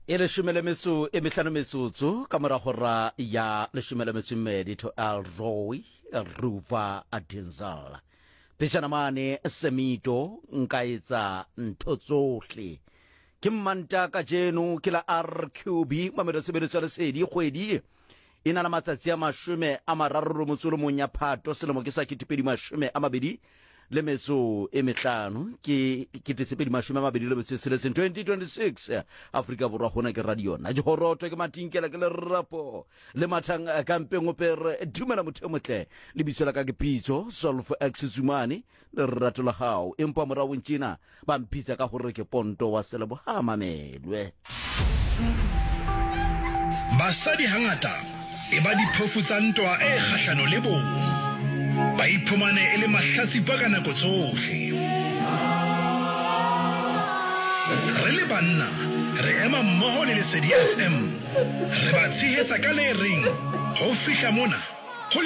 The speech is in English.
e leshome metso e mehlano metsotso ka mora hora ya leshome metso mmedi to Alroy Ruva Adinzal pejana mane semito nkaetsa ntho tsohle ke mmanta ka jeno ke la RQB mamedo sebediswa le sedi kgwedi ina na matsatsi a mashome a mararo motsolo monya phato selemo ke sa kitipedi mashome a mabedi le metso e mehlano ke kitipedi mashome a mabedi le metso 2026 Afrika borwa hona ke radio na jihoroto ke matinkela ke le rapo le mathang kampeng opere dumela motho motle le bisela ka ke pitso Solf Exzumani le rato la hao empa mora wontsina ba mpitsa ka hore ke ponto wa selebo ha mamelwe basadi hangata e ba diphofu tsa ntwa e kgahlano le bong ba iphumane e le mahlatsipa ka nako tsohle re le banna re ema mmoho le Lesedi FM re ba tshehetsa ka le reng ho fihla mona